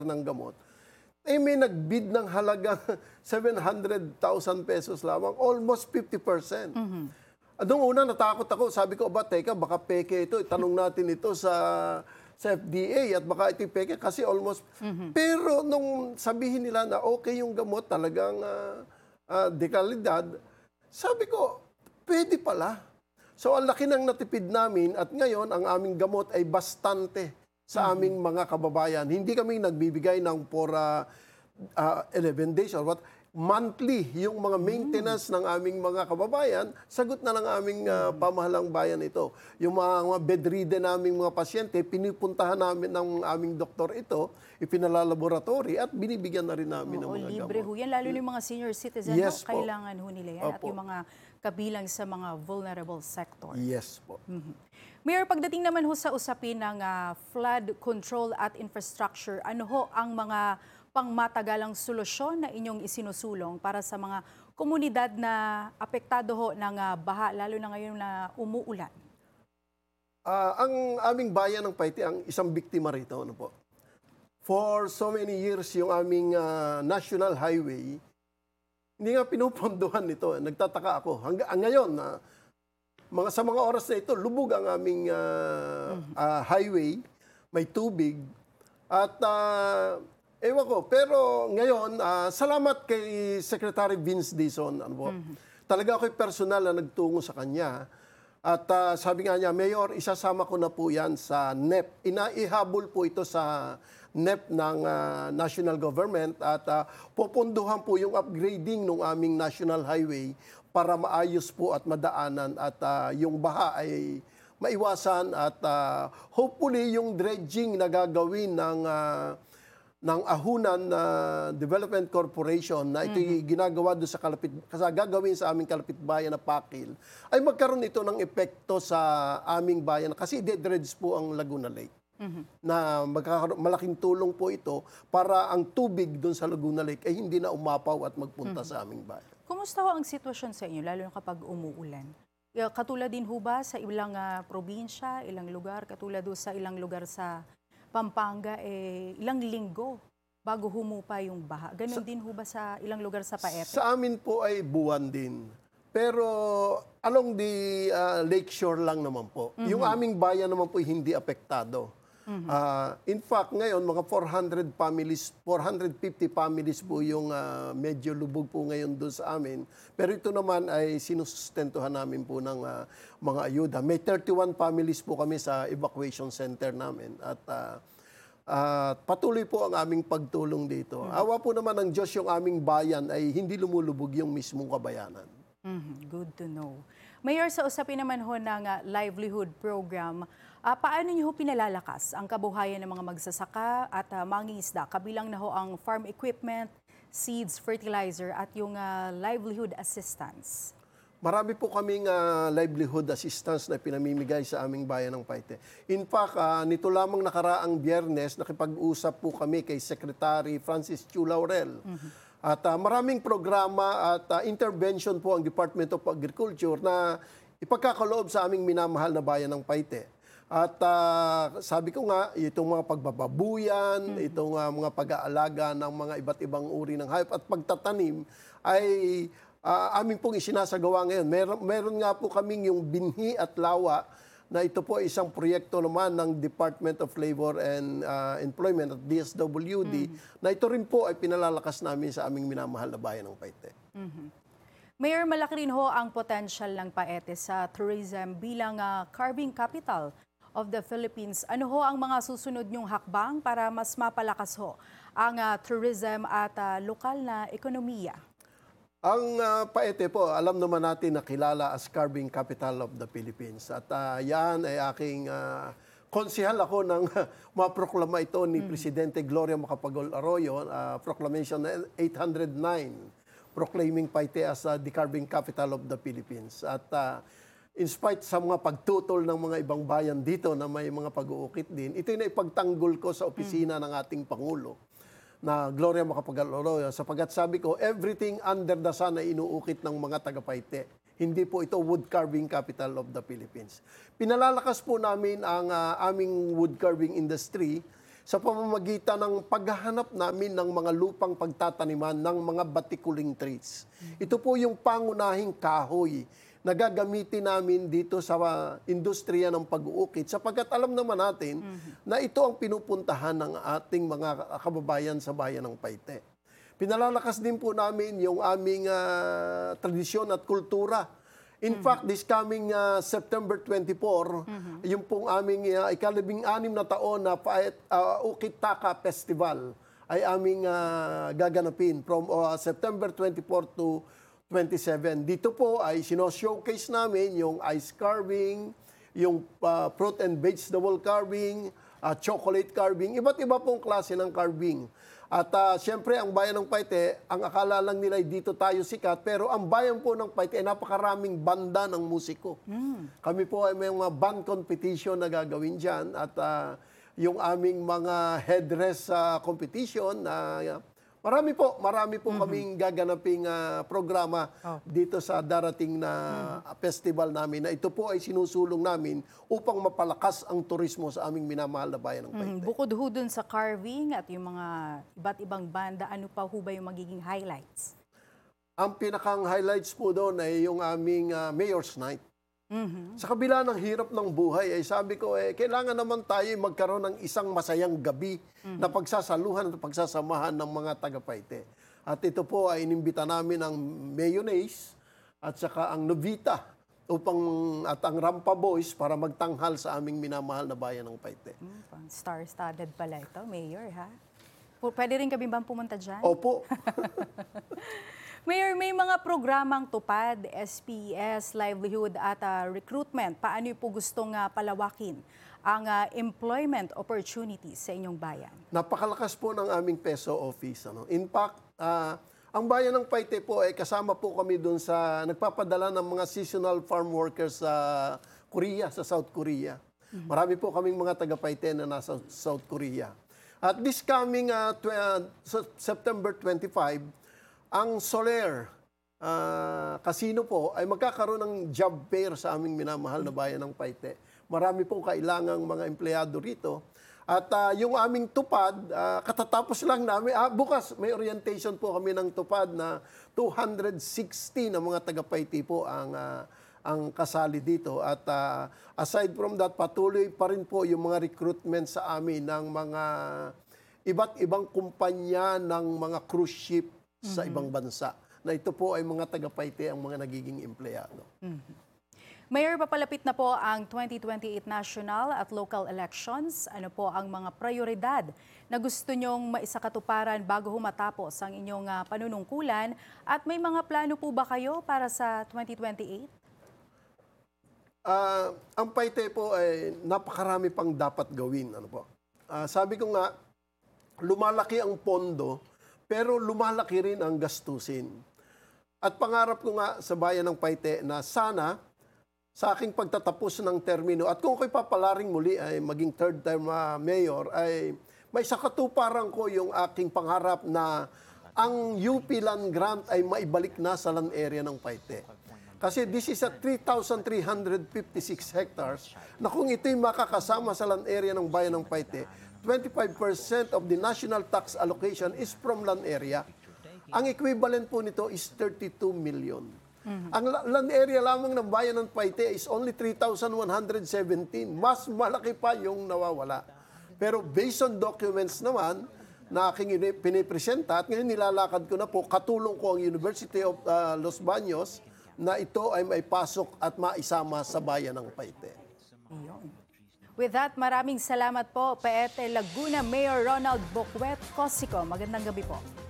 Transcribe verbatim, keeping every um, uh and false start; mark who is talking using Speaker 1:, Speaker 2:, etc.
Speaker 1: ng gamot, eh may nagbid ng halagang seven hundred thousand pesos lamang, almost fifty percent. Mm-hmm. Noong una natakot ako, sabi ko, ba, teka, baka peke ito, itanong natin ito sa, sa F D A at baka ito peke kasi almost, mm-hmm. Pero nung sabihin nila na okay yung gamot, talagang uh, uh, dekalidad, sabi ko, pwede pala. So ang laki ng natipid namin at ngayon ang aming gamot ay bastante sa aming mga kababayan. Hindi kami nagbibigay ng for uh, uh, eleven days or what. Monthly, yung mga maintenance ng aming mga kababayan, sagot na ng aming uh, pamahalang bayan ito. Yung mga, mga bedridden naming mga pasyente, pinipuntahan namin ng aming doktor ito, ipinalalaboratory at binibigyan na rin namin
Speaker 2: Oo,
Speaker 1: ng mga
Speaker 2: libre
Speaker 1: gamot.
Speaker 2: ho yan, lalo na yung mga senior citizens,
Speaker 1: Yes,
Speaker 2: no? Kailangan ho nila yan.
Speaker 1: Opo.
Speaker 2: At yung mga kabilang sa mga vulnerable sector.
Speaker 1: Yes po.
Speaker 2: Mm-hmm. Mayor, pagdating naman ho sa usapin ng uh, flood control at infrastructure, ano ho ang mga pangmatagalang solusyon na inyong isinusulong para sa mga komunidad na apektado ho ng uh, baha, lalo na ngayon na umuulan?
Speaker 1: Uh, ang aming bayan ng Paite, ang isang biktima rito. Ano po? For so many years, yung aming uh, national highway, hindi nga pinupondohan nito. Nagtataka ako. Hanggang ngayon, uh, mga, sa mga oras na ito, lubog ang aming uh, uh, highway, may tubig, at uh, ewan ko, pero ngayon, uh, salamat kay Secretary Vince Dizon. Ano po? Mm-hmm. Talaga ako'y personal na nagtungo sa kanya. At uh, sabi nga niya, Mayor, isasama ko na po yan sa N E P. Inaihabol po ito sa N E P ng uh, national government at uh, pupunduhan po yung upgrading ng aming national highway para maayos po at madaanan at uh, yung baha ay maiwasan at uh, hopefully yung dredging na gagawin ng uh, ng Ahunan uh, Development Corporation na ito mm-hmm. ginagawa doon sa kalapit, kasi gagawin sa aming kalapit bayan na Pakil, ay magkaroon ito ng epekto sa aming bayan kasi de-dredge po ang Laguna Lake. Mm-hmm. Na malaking tulong po ito para ang tubig doon sa Laguna Lake ay hindi na umapaw at magpunta mm-hmm. sa aming bayan.
Speaker 2: Kumusta ho ang sitwasyon sa inyo, lalo na kapag umuulan? Katulad din ho ba sa ilang uh, probinsya, ilang lugar, katulad ho sa ilang lugar sa Pampanga, eh, ilang linggo bago humupa yung baha. Ganon sa, din ho ba sa ilang lugar sa Paete?
Speaker 1: Sa amin po ay buwan din. Pero along the uh, lakeshore lang naman po. Mm-hmm. Yung aming bayan naman po hindi apektado. Mm-hmm. Uh, in fact, ngayon, mga four hundred families, four hundred fifty families po yung uh, medyo lubog po ngayon doon sa amin. Pero ito naman ay sinusustentuhan namin po ng uh, mga ayuda. May thirty-one families po kami sa evacuation center namin. At uh, uh, patuloy po ang aming pagtulong dito. Mm-hmm. Awa po naman ng Diyos yung aming bayan ay hindi lumulubog yung mismong kabayanan.
Speaker 2: Mm-hmm. Good to know. Mayor, sa usapin naman ho ng uh, livelihood program, uh, paano niyo ho pinalalakas ang kabuhayan ng mga magsasaka at uh, mangingisda? Kabilang na ho ang farm equipment, seeds, fertilizer at yung uh, livelihood assistance.
Speaker 1: Marami po kaming uh, livelihood assistance na pinamimigay sa aming bayan ng Paite. In fact, uh, nito lamang nakaraang Biyernes, nakipag-usap po kami kay Secretary Francis Chu Laurel. Mm-hmm. At uh, maraming programa at uh, intervention po ang Department of Agriculture na ipagkakaloob sa aming minamahal na bayan ng Paite. At uh, sabi ko nga, itong mga pagbababuyan, mm-hmm. itong uh, mga pag-aalaga ng mga iba't ibang uri ng hayop at pagtatanim ay uh, amin pong isinasagawa ngayon. Meron, meron nga po kaming yung binhi at lawa na ito po isang proyekto naman ng Department of Labor and uh, Employment at D S W D mm-hmm. na ito rin po ay pinalalakas namin sa aming minamahal na bayan ng Paite.
Speaker 2: Mm-hmm. Mayor, malaki rin ho ang potential ng Paete sa tourism bilang uh, carving capital of the Philippines. Ano ho ang mga susunod niyong hakbang para mas mapalakas ho ang uh, tourism at uh, lokal na ekonomiya?
Speaker 1: Ang uh, Paete po, alam naman natin na kilala as carving capital of the Philippines. At uh, yan ay aking uh, konsihal ako ng uh, maproklama ito ni mm. Presidente Gloria Macapagal Arroyo, uh, Proclamation eight oh nine, proclaiming Paete as uh, the carving capital of the Philippines. At uh, in spite sa mga pagtutol ng mga ibang bayan dito na may mga pag-uukit din, ito na ipagtanggol ko sa opisina mm. ng ating Pangulo na Gloria Macapagal Arroyo, sapagat sabi ko, everything under the sun ay inuukit ng mga taga-Paite. Hindi po ito wood carving capital of the Philippines. Pinalalakas po namin ang uh, aming wood carving industry. sa pamamagitan ng paghahanap namin ng mga lupang pagtataniman ng mga batikuling trees. Ito po yung pangunahing kahoy na gagamitin namin dito sa uh, industriya ng pag-uukit sapagkat alam naman natin mm-hmm. na ito ang pinupuntahan ng ating mga kababayan sa bayan ng Paite. Pinalalakas din po namin yung aming uh, tradisyon at kultura. In mm-hmm. fact, this coming uh, September twenty-fourth, mm-hmm. yung pong aming uh, ikalabing anim na taon na uh, Ukit Taka Festival ay aming uh, gaganapin from uh, September twenty-fourth to twenty-seven. Dito po ay sino-showcase namin yung ice carving, yung uh, fruit and vegetable carving, uh, chocolate carving, iba't iba pong klase ng carving. At uh, siyempre, ang bayan ng Paite, ang akala lang nila ay dito tayo sikat, pero ang bayan po ng Paite ay napakaraming banda ng musiko. Mm. Kami po ay may mga band competition na gagawin dyan at uh, yung aming mga headdress uh, competition na uh, Marami po, marami po mm-hmm. kaming gaganaping uh, programa oh. dito sa darating na mm-hmm. festival namin na ito po ay sinusulong namin upang mapalakas ang turismo sa aming minamahal na bayan ng Paite.
Speaker 2: Mm-hmm. Bukod ho dun sa carving at yung mga iba't ibang banda, ano pa ho ba yung magiging highlights?
Speaker 1: Ang pinakang highlights po doon ay yung aming uh, Mayor's Night. Mm-hmm. Sa kabila ng hirap ng buhay, ay sabi ko, eh, kailangan naman tayo magkaroon ng isang masayang gabi mm-hmm. na pagsasaluhan at pagsasamahan ng mga taga-Paite. At ito po ay inimbita namin ang Mayonnaise at saka ang Novita upang, at ang Rampa Boys para magtanghal sa aming minamahal na bayan ng Paite.
Speaker 2: Mm, star-studded pala ito, Mayor, ha? P- Pwede rin kami bang pumunta dyan?
Speaker 1: Opo.
Speaker 2: Mayor, may mga programang tupad, S P E S, livelihood at uh, recruitment. Paano po gustong uh, palawakin ang uh, employment opportunities sa inyong bayan?
Speaker 1: Napakalakas po ng aming peso office. Ano? In fact, uh, ang bayan ng Paite po ay kasama po kami doon sa nagpapadala ng mga seasonal farm workers sa Korea, sa South Korea. Mm-hmm. Marami po kaming mga taga-Paite na nasa South Korea. At this coming uh, tw- uh, September twenty-fifth, ang Soler uh, Casino po ay magkakaroon ng job fair sa aming minamahal na bayan ng Paite. Marami po kailangang mga empleyado rito. At uh, yung aming tupad, uh, katatapos lang namin, ah, bukas may orientation po kami ng tupad na two hundred sixty na mga taga-Paite po ang, uh, ang kasali dito. At uh, aside from that, patuloy pa rin po yung mga recruitment sa amin ng mga iba't ibang kumpanya ng mga cruise ship sa ibang bansa, na ito po ay mga taga-Paite ang mga nagiging empleyado.
Speaker 2: Mm-hmm. Mayor, papalapit na po ang twenty twenty-eight national at local elections. Ano po ang mga prioridad na gusto nyong maisakatuparan bago humatapos ang inyong uh, panunungkulan? At may mga plano po ba kayo para sa twenty twenty-eight?
Speaker 1: Uh, ang Paite po ay napakarami pang dapat gawin. Ano po? Uh, sabi ko nga, lumalaki ang pondo, pero lumalaki rin ang gastusin. At pangarap ko nga sa bayan ng Paite na sana sa aking pagtatapos ng termino at kung ako'y papalaring muli ay maging third term uh, mayor ay may sakatuparan ko yung aking pangarap na ang U P Land Grant ay maibalik na sa land area ng Paite. Kasi this is a three thousand three hundred fifty-six hectares na kung ito'y makakasama sa land area ng bayan ng Paite, twenty-five percent of the national tax allocation is from land area. Ang equivalent po nito is thirty-two million. Mm-hmm. Ang land area lamang ng bayan ng Paite is only three thousand one hundred seventeen. Mas malaki pa yung nawawala. Pero based on documents naman na aking pinipresenta at ngayon nilalakad ko na po, katulong ko ang University of uh, Los Baños na ito ay maipasok at maisama sa bayan ng Paite.
Speaker 2: Iyon. With that, maraming salamat po, Paete Laguna Mayor Ronald Bocuet Cosico. Magandang gabi po.